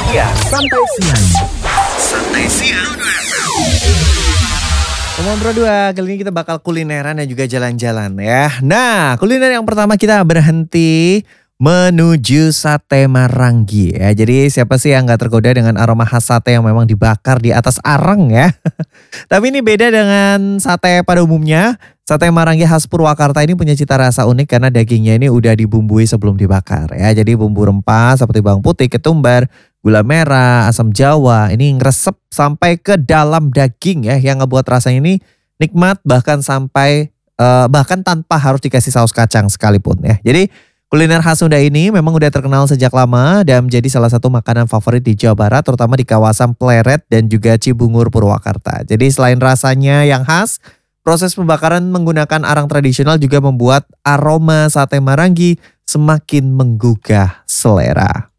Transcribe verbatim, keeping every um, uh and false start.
siang. Santai siang. Santai siang. Ngomong berdua, kali ini kita bakal kulineran dan juga jalan-jalan ya. Nah, kuliner yang pertama kita berhenti menuju sate Marangi ya. Jadi siapa sih yang gak tergoda dengan aroma khas sate yang memang dibakar di atas arang ya. Tapi ini beda dengan sate pada umumnya. Sate Marangi khas Purwakarta ini punya cita rasa unik karena dagingnya ini udah dibumbui sebelum dibakar ya. Jadi bumbu rempah seperti bawang putih, ketumbar, gula merah, asam jawa ini ngeresep sampai ke dalam daging ya. Yang ngebuat rasanya ini nikmat bahkan sampai uh, bahkan tanpa harus dikasih saus kacang sekalipun ya. Jadi kuliner khas Sunda ini memang udah terkenal sejak lama dan menjadi salah satu makanan favorit di Jawa Barat terutama di kawasan Pleret dan juga Cibungur Purwakarta. Jadi selain rasanya yang khas, proses pembakaran menggunakan arang tradisional juga membuat aroma sate Marangi semakin menggugah selera.